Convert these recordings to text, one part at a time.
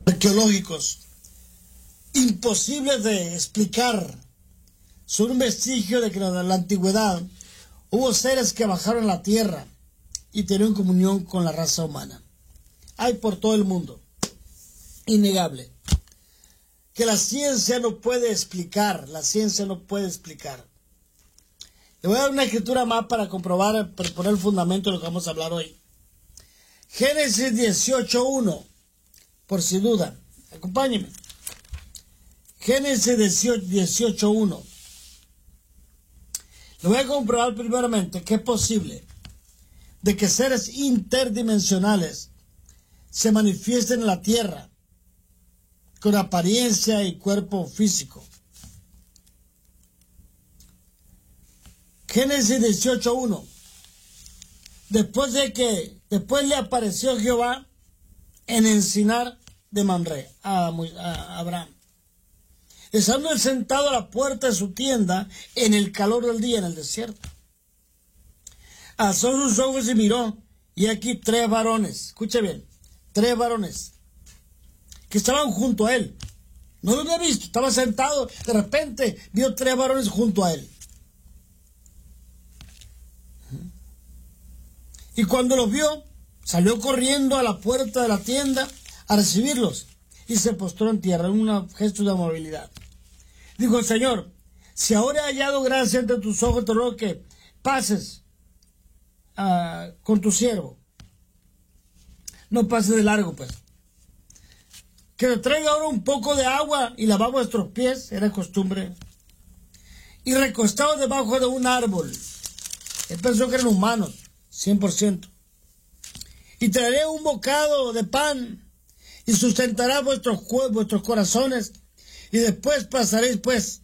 arqueológicos imposibles de explicar son un vestigio de que en la antigüedad hubo seres que bajaron a la tierra y tenían comunión con la raza humana. Hay por todo el mundo. Innegable. Que la ciencia no puede explicar. La ciencia no puede explicar. Le voy a dar una escritura más para comprobar, para poner el fundamento de lo que vamos a hablar hoy. Génesis 18:1. Por si duda. Acompáñenme. Génesis 18:1. Le voy a comprobar primeramente que es posible de que seres interdimensionales se manifiesten en la tierra con apariencia y cuerpo físico. Génesis 18:1. Después le apareció Jehová en encinar de Mamre a Abraham, estando él sentado a la puerta de su tienda en el calor del día en el desierto. Alzó sus ojos y miró, y aquí 3 varones, escuche bien, 3 varones que estaban junto a él. No lo había visto, estaba sentado, de repente vio 3 varones junto a él. Y cuando los vio, salió corriendo a la puerta de la tienda a recibirlos y se postró en tierra en un gesto de amabilidad. Dijo el Señor: si ahora he hallado gracia ante tus ojos, te ruego que pases con tu siervo. No pases de largo, pues. Que le traiga ahora un poco de agua y lavamos vuestros pies, era costumbre. Y recostados debajo de un árbol. Él pensó que eran humanos, 100%. Y traeré un bocado de pan y sustentará vuestros corazones, y después pasaréis pues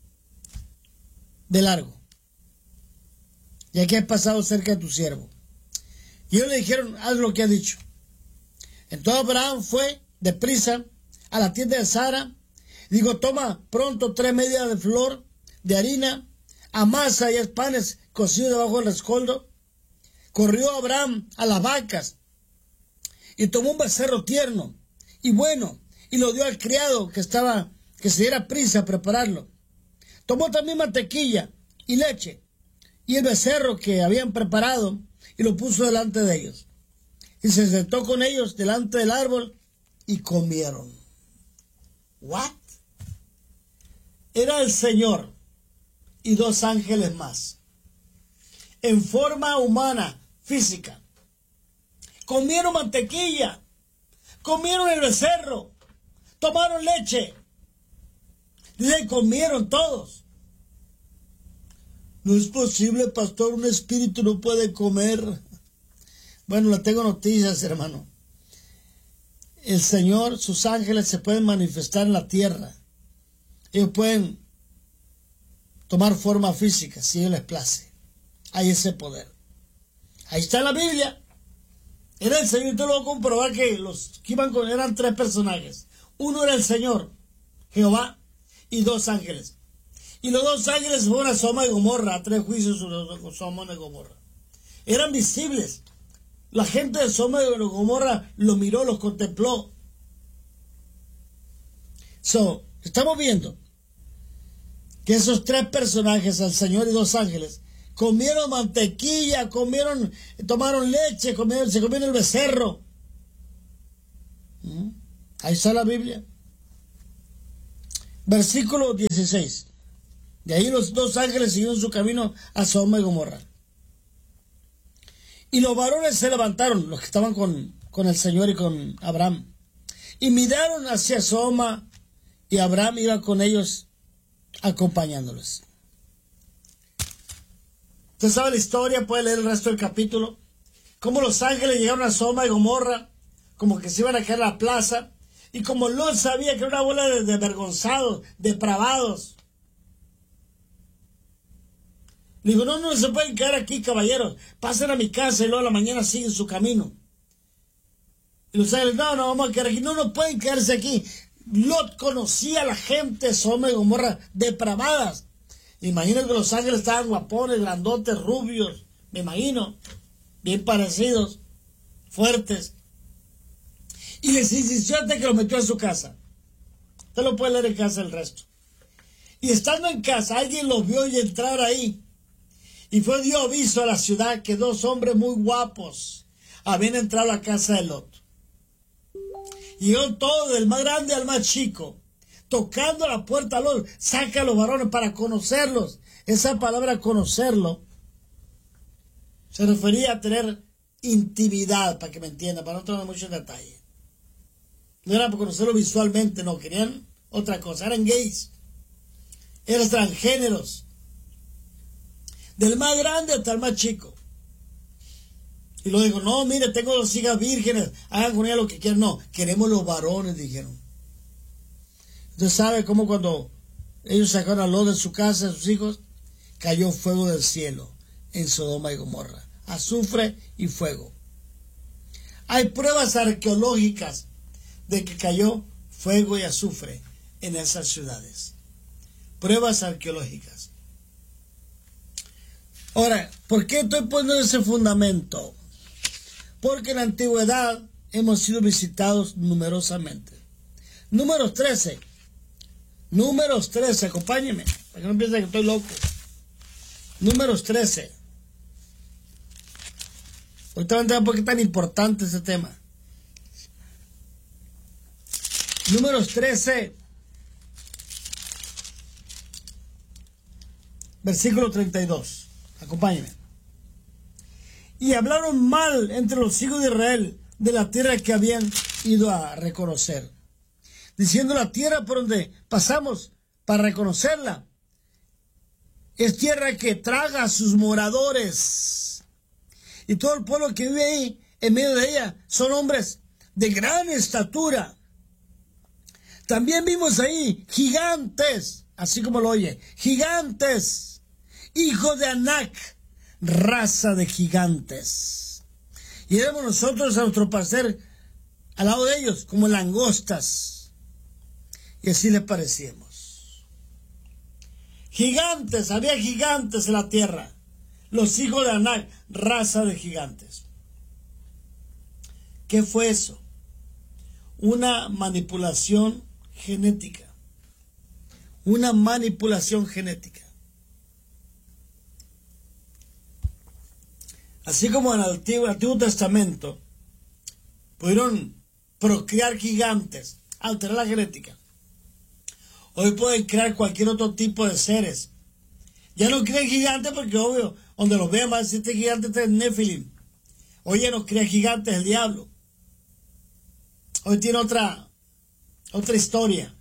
de largo, ya que has pasado cerca de tu siervo. Y ellos le dijeron: haz lo que ha dicho. Entonces Abraham fue deprisa a la tienda de Sara, y dijo: toma pronto 3 medidas de flor de harina, amasa y haz panes cocidos debajo del rescoldo. Corrió Abraham a las vacas y tomó un becerro tierno y bueno, y lo dio al criado que se diera prisa a prepararlo. Tomó también mantequilla y leche y el becerro que habían preparado y lo puso delante de ellos. Y se sentó con ellos delante del árbol y comieron. ¿What? Era el Señor y 2 ángeles más, en forma humana, física. Comieron mantequilla, comieron el becerro, tomaron leche. Dice, comieron todos. No es posible, pastor, un espíritu no puede comer. Bueno, le tengo noticias, hermano. El Señor, sus ángeles se pueden manifestar en la tierra. Ellos pueden tomar forma física, si a ellos les place. Hay ese poder. Ahí está en la Biblia. Era el Señor. Yo lo voy a comprobar que los que iban con él eran 3 personajes. Uno era el Señor, Jehová, y 2 ángeles. Y los 2 ángeles fueron a Sodoma y Gomorra, a 3 juicios sobre Sodoma y Gomorra. Eran visibles. La gente de Sodoma y Gomorra lo miró, los contempló. Estamos viendo que esos 3 personajes, el Señor y 2 ángeles, comieron mantequilla, tomaron leche, se comieron el becerro. Ahí está la Biblia. Versículo 16. De ahí los 2 ángeles siguieron su camino a Sodoma y Gomorra. Y los varones se levantaron, los que estaban con el Señor y con Abraham, y miraron hacia Sodoma, y Abraham iba con ellos acompañándolos. Usted sabe la historia, puede leer el resto del capítulo. Cómo los ángeles llegaron a Sodoma y Gomorra, como que se iban a caer a la plaza, y como Lot sabía que era una bola de avergonzados, depravados. Le digo, no se pueden quedar aquí, caballeros. Pasen a mi casa y luego a la mañana siguen su camino. Y los ángeles, no, vamos a quedar aquí. No pueden quedarse aquí. Lot conocía a la gente de Sodoma y Gomorra depravadas. Imagino que los ángeles estaban guapones, grandotes, rubios. Me imagino. Bien parecidos. Fuertes. y les insistió hasta que lo metió a su casa. Usted lo puede leer en casa el resto. Y estando en casa, alguien los vio y entrar ahí. Y dio aviso a la ciudad que 2 hombres muy guapos habían entrado a la casa de Lot. Y yo todo, del más grande al más chico, tocando la puerta a Lot, saca a los varones para conocerlos. Esa palabra conocerlo se refería a tener intimidad, para que me entiendan, para no tener mucho detalle. No era para conocerlo visualmente, no, querían otra cosa, eran gays, eran transgéneros, del más grande hasta el más chico. Y luego dijo, no, mire, tengo 2 hijas vírgenes, hagan con ellas lo que quieran. No, queremos los varones, dijeron. Usted sabe cómo cuando ellos sacaron a Lot de su casa, de sus hijos, cayó fuego del cielo en Sodoma y Gomorra, azufre y fuego. Hay pruebas arqueológicas de que cayó fuego y azufre en esas ciudades. Pruebas arqueológicas. Ahora, ¿por qué estoy poniendo ese fundamento? Porque en la antigüedad hemos sido visitados numerosamente. Números 13. Números 13, acompáñenme, para que no piensen que estoy loco. Números 13. Ahorita van a entender por qué es tan importante este tema. Números 13, versículo 32. Acompáñenme. Y hablaron mal entre los hijos de Israel de la tierra que habían ido a reconocer, diciendo: la tierra por donde pasamos para reconocerla es tierra que traga a sus moradores, y todo el pueblo que vive ahí en medio de ella son hombres de gran estatura. También vimos ahí gigantes, así como lo oye, gigantes, hijos de Anac, raza de gigantes. Y éramos nosotros a nuestro parecer al lado de ellos como langostas, y así les parecíamos. Gigantes, había gigantes en la tierra, los hijos de Anac, raza de gigantes. ¿Qué fue eso? Una manipulación genética. Una manipulación genética. Así como en el Antiguo Testamento pudieron procrear gigantes, alterar la genética, hoy pueden crear cualquier otro tipo de seres. Ya no crean gigantes porque, obvio, donde los vean, va a decir: este gigante es Nefilim. Hoy ya no crea gigantes el diablo. Hoy tiene otra historia.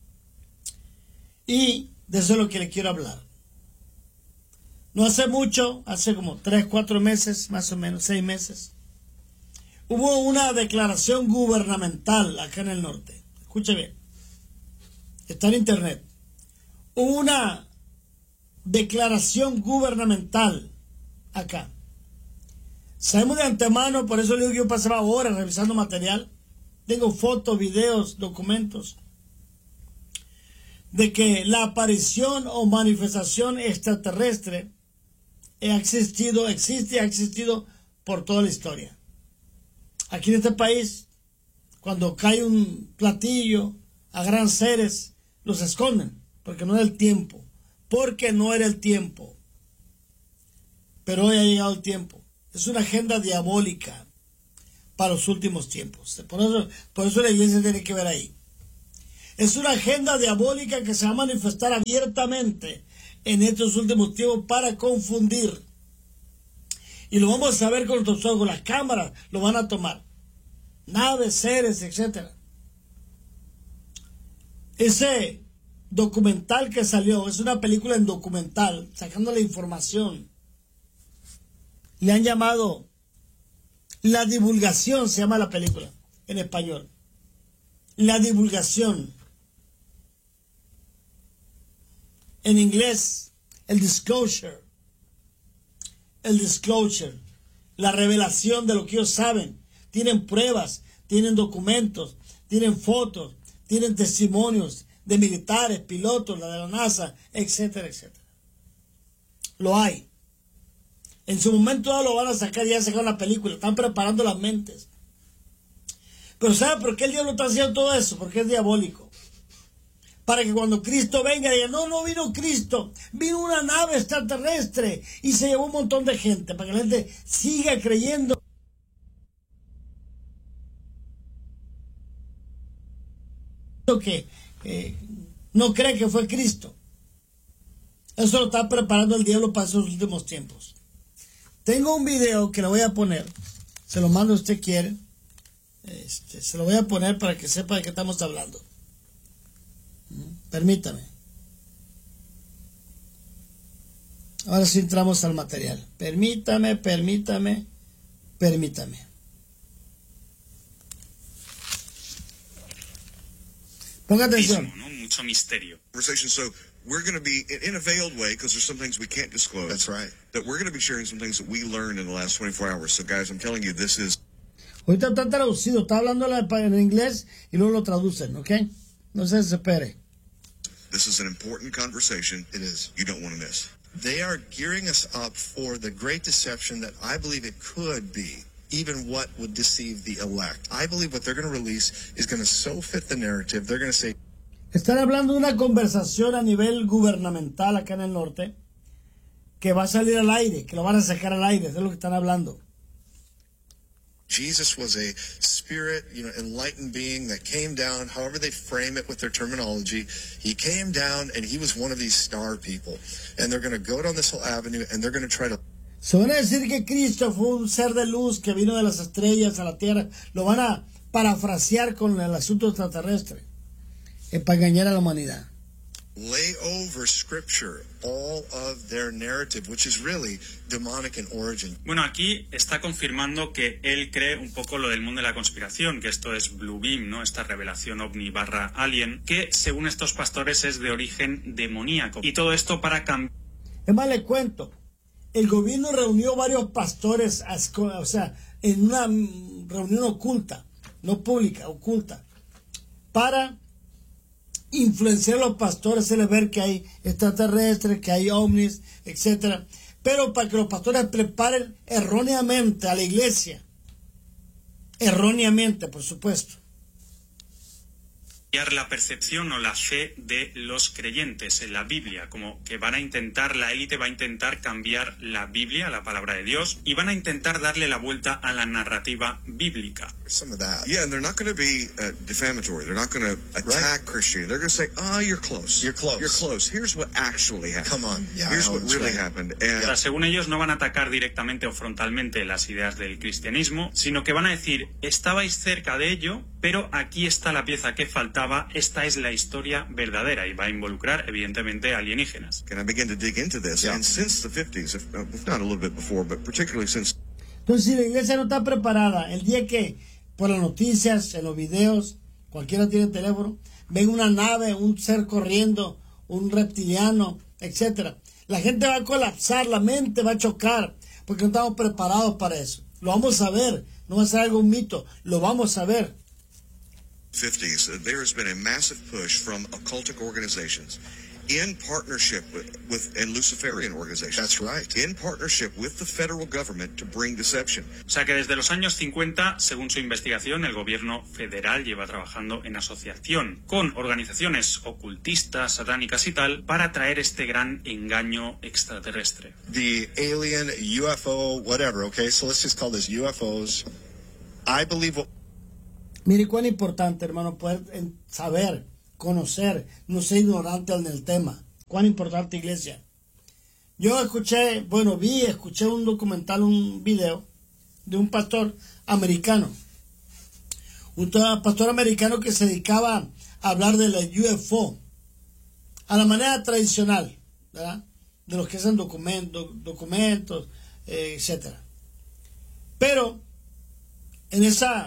Y de eso es lo que le quiero hablar. No hace mucho, hace como 3, 4 meses, más o menos, 6 meses, hubo una declaración gubernamental acá en el norte. Escuche bien. Está en internet. Hubo una declaración gubernamental acá. Sabemos de antemano, por eso le digo que yo pasaba horas revisando material. Tengo fotos, videos, documentos, de que la aparición o manifestación extraterrestre existe y ha existido por toda la historia. Aquí en este país, cuando cae un platillo a gran seres, los esconden, porque no era el tiempo. Pero hoy ha llegado el tiempo. Es una agenda diabólica para los últimos tiempos. Por eso la iglesia tiene que ver ahí. Es una agenda diabólica que se va a manifestar abiertamente en estos últimos tiempos para confundir. Y lo vamos a ver con nuestros ojos. Las cámaras lo van a tomar. Naves, seres, etc. Ese documental que salió, es una película en documental, sacando la información. Le han llamado La Divulgación, se llama la película en español. La Divulgación. En inglés, el disclosure. El disclosure. La revelación de lo que ellos saben. Tienen pruebas, tienen documentos, tienen fotos, tienen testimonios de militares, pilotos, la de la NASA, etcétera, etcétera. Lo hay. En su momento lo van a sacar, ya sacaron la película, están preparando las mentes. Pero ¿sabe por qué el diablo está haciendo todo eso? Porque es diabólico. Para que cuando Cristo venga diga, no vino Cristo, vino una nave extraterrestre y se llevó un montón de gente, para que la gente siga creyendo que no cree que fue Cristo. Eso lo está preparando el diablo para esos últimos tiempos. Tengo un video que le voy a poner, se lo mando si usted quiere, se lo voy a poner para que sepa de qué estamos hablando. Permítame. Ahora sí entramos al material. Permítame. Ponga atención. ¿No? Mucho misterio. So we're going to be in a veiled way because there's some things we can't disclose. That's right. That we're going to be sharing some things that we learned in the last 24 hours. So guys, I'm telling you, this is. Ahorita está traducido, está hablando en inglés y luego lo traducen, ¿ok? No se desespere. This is an important conversation. It is. You don't want to miss. They are gearing us up for the great deception that I believe it could be, even what would deceive the elect. I believe what they're going to release is going to so fit the narrative. They're going to say. Están hablando de una conversación a nivel gubernamental acá en el norte que va a salir al aire, que lo van a sacar al aire, eso es lo que están hablando. Jesus was a spirit, enlightened being that came down, however they frame it with their terminology. He came down and he was one of these star people. And they're going to go down this whole avenue and they're going to try to... Se van a decir que Cristo fue un ser de luz que vino de las estrellas a la tierra. Lo van a parafrasear con el asunto extraterrestre. Para engañar a la humanidad. Lay over scripture all of their narrative, which is really demonic in origin. Bueno, aquí está confirmando que él cree un poco lo del mundo de la conspiración, que esto es Blue Beam, ¿no? Esta revelación ovni / alien, que según estos pastores es de origen demoníaco. Y todo esto para cambiar. Es más, le cuento. El gobierno reunió varios pastores, o sea, en una reunión oculta, no pública, oculta, para influenciar a los pastores, hacerles ver que hay extraterrestres, que hay ovnis, etcétera, pero para que los pastores preparen erróneamente a la iglesia, erróneamente, por supuesto, la percepción o la fe de los creyentes en la Biblia, como que van a intentar, la élite va a intentar cambiar la Biblia, la palabra de Dios, y van a intentar darle la vuelta a la narrativa bíblica. Some of that. Yeah, and they're not going to be defamatory. They're not going to attack Christianity. They're going to say, you're close. You're close. You're close. Here's what actually happened. Come on. Yeah, Here's what really happened. And O sea, según ellos no van a atacar directamente o frontalmente las ideas del cristianismo, sino que van a decir, estabais cerca de ello, pero aquí está la pieza que faltaba, esta es la historia verdadera, y va a involucrar evidentemente alienígenas. can I begin to dig into this? Yeah. And since the 50s, if not a little bit before, but particularly since Entonces, si la iglesia no está preparada, el día que por las noticias, en los videos, cualquiera tiene teléfono, ven una nave, un ser corriendo, un reptiliano, etcétera, la gente va a colapsar, la mente va a chocar, porque no estamos preparados para eso. Lo vamos a ver, no va a ser algo un mito, lo vamos a ver. 50s, there has been a massive push from occultic organizations in partnership with and Luciferian organizations. That's right. In partnership with the federal government to bring deception. O sea que desde los años 50, según su investigación, el gobierno federal lleva trabajando en asociación con organizaciones ocultistas, satánicas y tal, para traer este gran engaño extraterrestre. The alien, UFO, whatever, okay? So let's just call this UFOs. I believe what... Mire cuán importante, hermano, poder saber, conocer, no ser ignorante en el tema. Cuán importante, iglesia. Yo escuché un documental, un video de un pastor americano. Un pastor americano que se dedicaba a hablar de la UFO a la manera tradicional, ¿verdad? De los que hacen documentos, etcétera. Pero en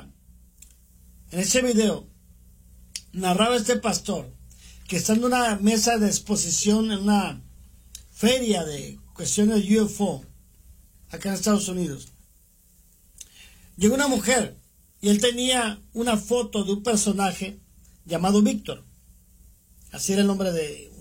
ese video narraba este pastor que está en una mesa de exposición en una feria de cuestiones de UFO acá en Estados Unidos. Llegó una mujer y él tenía una foto de un personaje llamado Víctor. Así era el nombre de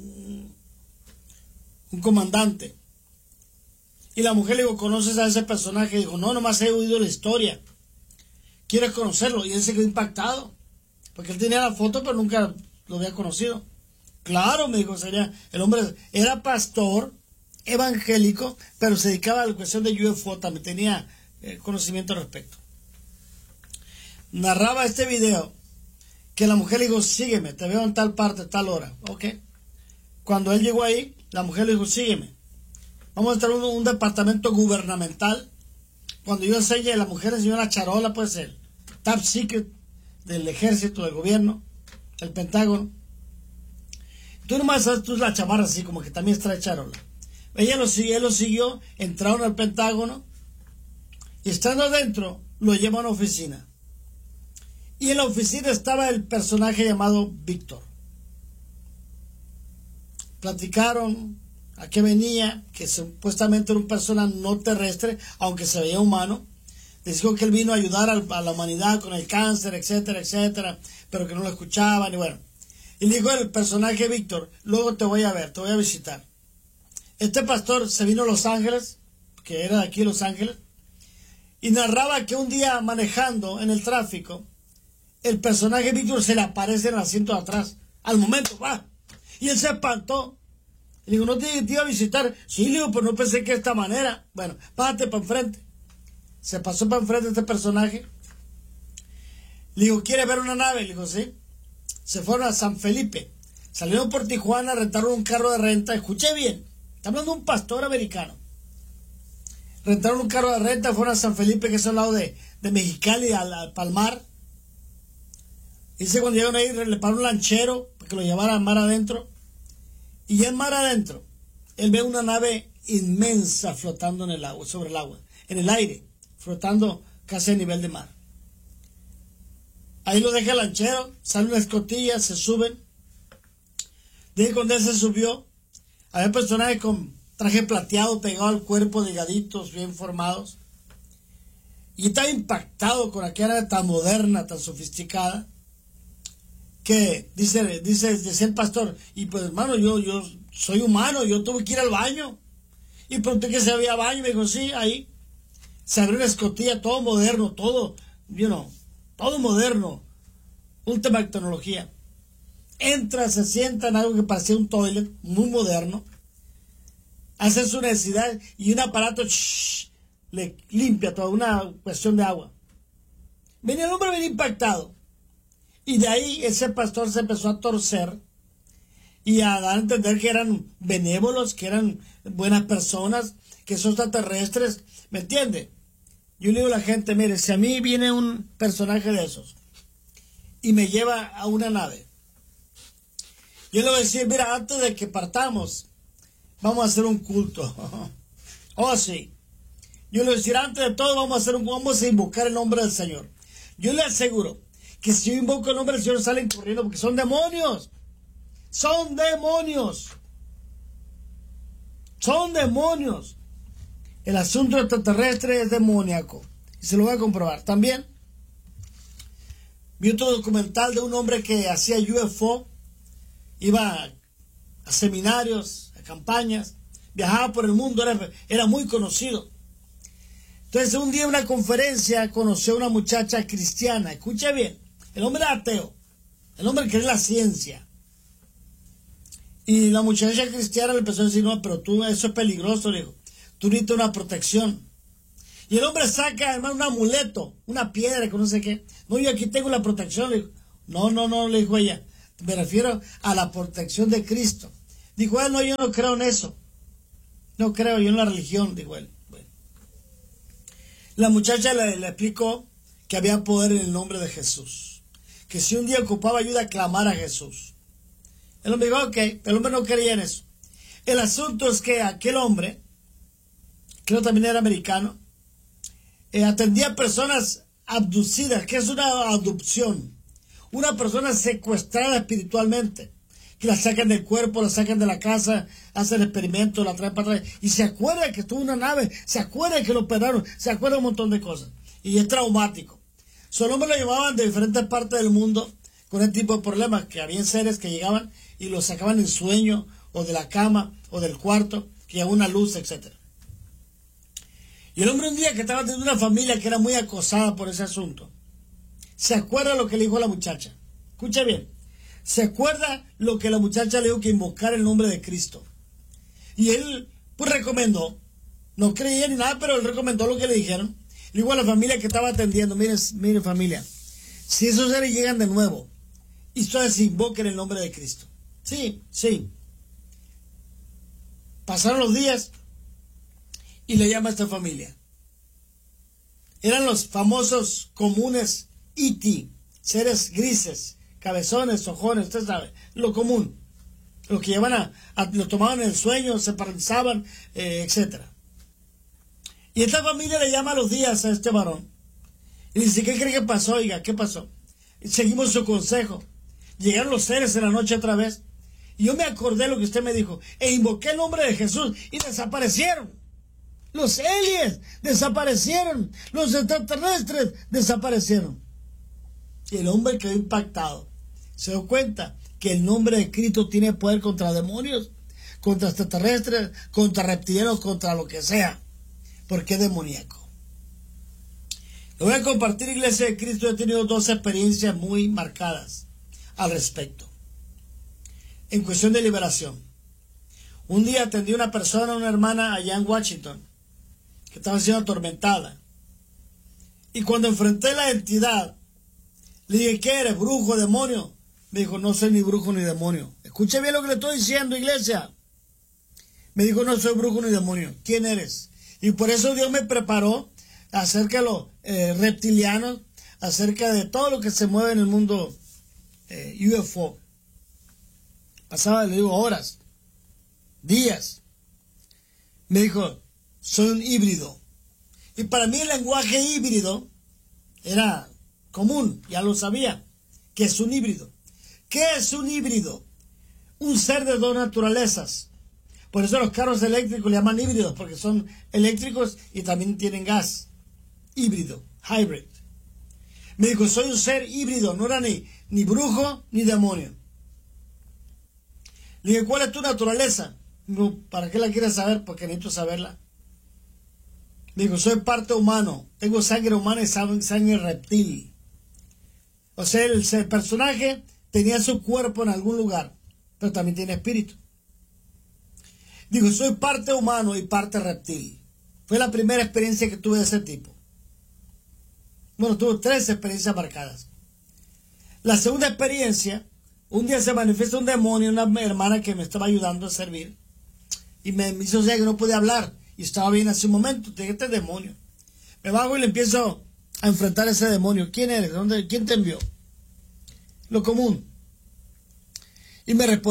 un comandante. Y la mujer le dijo, ¿conoces a ese personaje? Y dijo, no, nomás he oído la historia. ¿quieres conocerlo? Y él se quedó impactado, porque él tenía la foto, pero nunca lo había conocido. Claro, me dijo, el hombre era pastor, evangélico, pero se dedicaba a la cuestión de UFO, también tenía conocimiento al respecto. Narraba este video que la mujer le dijo, sígueme, te veo en tal parte, tal hora. Ok. Cuando él llegó ahí, la mujer le dijo, sígueme. Vamos a entrar en un departamento gubernamental. Cuando yo enseñé, la mujer enseñó la charola, puede ser top secret del ejército, del gobierno, el Pentágono. Tú nomás sabes, tú la chamarra así, como que también trae charola. Él lo siguió, entraron al Pentágono, y estando adentro, lo llevó a una oficina. Y en la oficina estaba el personaje llamado Víctor. Platicaron a qué venía, que supuestamente era una persona no terrestre, aunque se veía humano. Les dijo que él vino a ayudar a la humanidad con el cáncer, etcétera, etcétera, pero que no lo escuchaban, y bueno. Y le dijo el personaje Víctor, luego te voy a ver, te voy a visitar. Este pastor se vino a Los Ángeles, que era de aquí Los Ángeles, y narraba que un día manejando en el tráfico, el personaje Víctor se le aparece en el asiento de atrás. Al momento, va. Y él se espantó. Le digo, ¿no te iba a visitar? Sí, le digo, pero no pensé que de esta manera. Bueno, pásate para enfrente. Se pasó para enfrente este personaje. Le digo, ¿quiere ver una nave? Le digo, sí. Se fueron a San Felipe. Salieron por Tijuana, rentaron un carro de renta. Escuché bien. Está hablando de un pastor americano. Rentaron un carro de renta, fueron a San Felipe, que es al lado de Mexicali, al Palmar. Dice, cuando llegaron ahí, le paró un lanchero para que lo llevara al mar adentro. Y ya en mar adentro, él ve una nave inmensa flotando en el agua, sobre el agua, en el aire, flotando casi a nivel de mar. Ahí lo deja el lanchero, sale una escotilla, se suben. Dice, cuando él se subió, había personajes con traje plateado pegado al cuerpo, delgaditos, bien formados. Y estaba impactado con aquella nave tan moderna, tan sofisticada, que dice el pastor, y pues hermano, yo soy humano, yo tuve que ir al baño. Y pregunté que si había baño, me dijo, sí, ahí. Se abrió una escotilla, todo moderno, todo moderno, última tecnología. Entra, se sienta en algo que parecía un toilet, muy moderno, hace su necesidad y un aparato le limpia toda una cuestión de agua. Venía el hombre bien impactado. Y de ahí ese pastor se empezó a torcer y a dar a entender que eran benévolos, que eran buenas personas, que son extraterrestres. ¿Me entiende? Yo le digo a la gente, mire, si a mí viene un personaje de esos y me lleva a una nave, yo le voy a decir, mira, antes de que partamos, vamos a hacer un culto. Oh, sí. Yo le voy a decir, antes de todo, vamos a invocar el nombre del Señor. Yo le aseguro que si yo invoco el nombre del Señor salen corriendo porque son demonios. Son demonios. Son demonios. El asunto extraterrestre es demoníaco. Y se lo voy a comprobar. También vi otro documental de un hombre que hacía UFO. Iba a seminarios, a campañas. Viajaba por el mundo. Era muy conocido. Entonces un día en una conferencia conoció a una muchacha cristiana. Escucha bien. El hombre era ateo. El hombre cree en la ciencia. Y la muchacha cristiana le empezó a decir, no, pero tú, eso es peligroso, le dijo. Tú necesitas una protección. Y el hombre saca, hermano, un amuleto, una piedra, que no sé qué. No, yo aquí tengo la protección, le dijo. No, le dijo ella. Me refiero a la protección de Cristo. Dijo él, no, yo no creo en eso. No creo yo en la religión, dijo él. Bueno. La muchacha le explicó que había poder en el nombre de Jesús. Que si un día ocupaba ayuda, clamara a Jesús. El hombre dijo, ok, pero el hombre no creía en eso. El asunto es que aquel hombre, creo también era americano, atendía a personas abducidas. ¿Qué es una abducción? Una persona secuestrada espiritualmente, que la sacan del cuerpo, la sacan de la casa, hacen experimentos, la traen para atrás, y se acuerda que estuvo en una nave, se acuerda que lo operaron, se acuerda un montón de cosas, y es traumático. Su hombre lo llevaban de diferentes partes del mundo con este tipo de problemas, que había seres que llegaban y lo sacaban en sueño, o de la cama, o del cuarto, que llegaba una luz, etc. Y el hombre un día que estaba teniendo una familia que era muy acosada por ese asunto, se acuerda lo que le dijo a la muchacha. Escucha bien. Se acuerda lo que la muchacha le dijo, que invocar el nombre de Cristo. Y él, pues, recomendó. No creía ni nada, pero él recomendó lo que le dijeron. Le dijo a la familia que estaba atendiendo: mire familia, si esos seres llegan de nuevo, y ustedes invoquen el nombre de Cristo. Sí. Pasaron los días y le llama a esta familia. Eran los famosos comunes E.T., seres grises, cabezones, ojones, usted sabe, lo común. Lo que llevan lo tomaban en el sueño, se paralizaban, etc. Y esta familia le llama a los días a este varón. Y dice: ¿qué cree que pasó? Oiga, ¿qué pasó? Y seguimos su consejo. Llegaron los seres en la noche otra vez. Y yo me acordé lo que usted me dijo. E invoqué el nombre de Jesús y desaparecieron. Los aliens desaparecieron. Los extraterrestres desaparecieron. Y el hombre quedó impactado. Se dio cuenta que el nombre de Cristo tiene poder contra demonios, contra extraterrestres, contra reptilianos, contra lo que sea. Porque es demoníaco. Lo voy a compartir, Iglesia de Cristo. He tenido 2 experiencias muy marcadas al respecto. En cuestión de liberación. Un día atendí a una persona, una hermana allá en Washington, que estaba siendo atormentada. Y cuando enfrenté la entidad, le dije: ¿qué eres, brujo, demonio? Me dijo: no soy ni brujo ni demonio. Escuche bien lo que le estoy diciendo, iglesia. Me dijo: no soy brujo ni demonio. ¿Quién eres? Y por eso Dios me preparó acerca de los reptilianos, acerca de todo lo que se mueve en el mundo UFO. Pasaba, le digo, horas, días. Me dijo: soy un híbrido. Y para mí el lenguaje híbrido era común, ya lo sabía, que es un híbrido. ¿Qué es un híbrido? Un ser de 2 naturalezas. Por eso los carros eléctricos le llaman híbridos, porque son eléctricos y también tienen gas. Híbrido, hybrid. Me dijo: soy un ser híbrido, no era ni brujo ni demonio. Le dije: ¿cuál es tu naturaleza? Digo: ¿para qué la quieres saber? Porque necesito saberla. Me dijo: soy parte humano, tengo sangre humana y sangre reptil. O sea, el personaje tenía su cuerpo en algún lugar, pero también tiene espíritu. Digo: soy parte humano y parte reptil. Fue la primera experiencia que tuve de ese tipo. Bueno, tuve 3 experiencias marcadas. La segunda experiencia, un día se manifiesta un demonio, una hermana que me estaba ayudando a servir, y me hizo que no podía hablar, y estaba bien hace un momento. Dije: este demonio. Me bajo y le empiezo a enfrentar a ese demonio. ¿Quién eres? ¿Quién te envió? Lo común. Y me respondió: